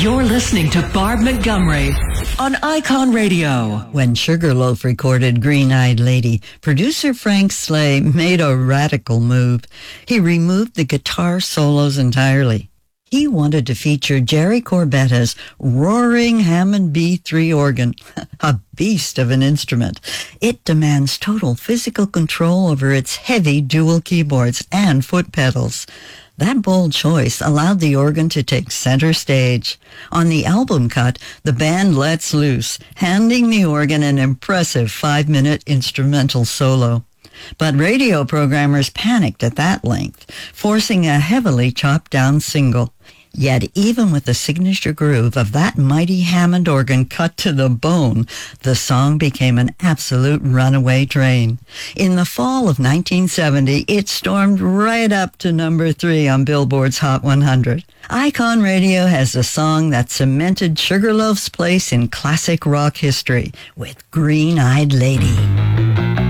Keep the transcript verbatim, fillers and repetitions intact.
You're listening to Barb Montgomery on Icon Radio. When Sugarloaf recorded Green-Eyed Lady, producer Frank Slay made a radical move. He removed the guitar solos entirely. He wanted to feature Jerry Corbetta's roaring Hammond B three organ, a beast of an instrument. It demands total physical control over its heavy dual keyboards and foot pedals. That bold choice allowed the organ to take center stage. On the album cut, the band lets loose, handing the organ an impressive five-minute instrumental solo. But radio programmers panicked at that length, forcing a heavily chopped-down single. Yet even with the signature groove of that mighty Hammond organ cut to the bone, the song became an absolute runaway train. In the fall of nineteen seventy, it stormed right up to number three on Billboard's Hot one hundred. Icon Radio has a song that cemented Sugarloaf's place in classic rock history with Green-Eyed Lady.